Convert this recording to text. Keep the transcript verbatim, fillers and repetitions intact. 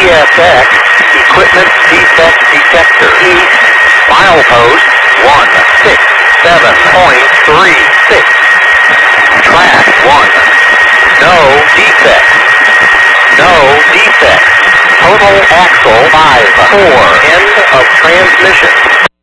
S X, equipment defect detector. East, milepost one six seven point three six. Track one. No defect. No defect. Total axle five four. End of transmission.